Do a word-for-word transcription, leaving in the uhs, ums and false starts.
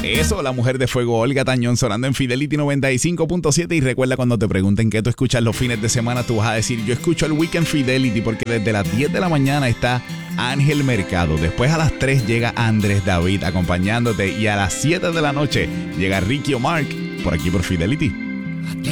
Eso, la mujer de fuego Olga Tañón sonando en Fidelity noventa y cinco punto siete. Y recuerda, cuando te pregunten qué tú escuchas los fines de semana, tú vas a decir: yo escucho el Weekend Fidelity, porque desde las diez de la mañana está Ángel Mercado. Después a las tres llega Andrés David acompañándote, y a las siete de la noche llega Ricky O'Mark por aquí por Fidelity. Te